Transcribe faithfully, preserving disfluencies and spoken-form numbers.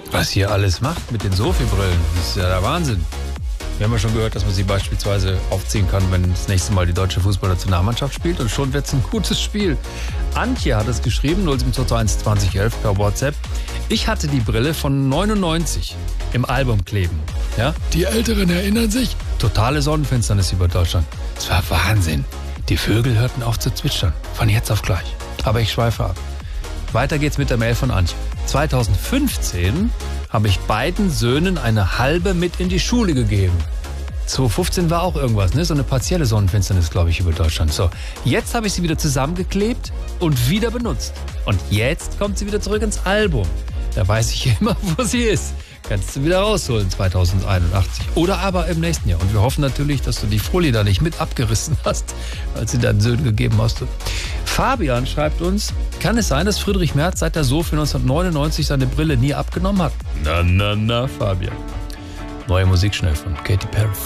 Was hier alles macht mit den Sophie-Brillen, das ist ja der Wahnsinn. Wir haben ja schon gehört, dass man sie beispielsweise aufziehen kann, wenn das nächste Mal die deutsche Fußballnationalmannschaft spielt. Und schon wird es ein gutes Spiel. Antje hat es geschrieben, null sieben zwei eins zwanzig elf per WhatsApp. Ich hatte die Brille von neunundneunzig im Album kleben. Ja? Die Älteren erinnern sich. Totale Sonnenfinsternis über Deutschland. Es war Wahnsinn. Die Vögel hörten auf zu zwitschern. Von jetzt auf gleich. Aber ich schweife ab. Weiter geht's mit der Mail von Antje. zweitausendfünfzehn habe ich beiden Söhnen eine halbe mit in die Schule gegeben. zweitausendfünfzehn war auch irgendwas, ne? So eine partielle Sonnenfinsternis, glaube ich, über Deutschland. So, jetzt habe ich sie wieder zusammengeklebt und wieder benutzt. Und jetzt kommt sie wieder zurück ins Album. Da weiß ich immer, wo sie ist. Kannst du wieder rausholen zweitausendeinundachtzig. Oder aber im nächsten Jahr. Und wir hoffen natürlich, dass du die Folie da nicht mit abgerissen hast, als sie deinen Söhnen gegeben hast. Fabian schreibt uns, kann es sein, dass Friedrich Merz seit der Sophie neunzehnhundertneunundneunzig seine Brille nie abgenommen hat? Na, na, na, Fabian. Neue Musik schnell von Katy Perry.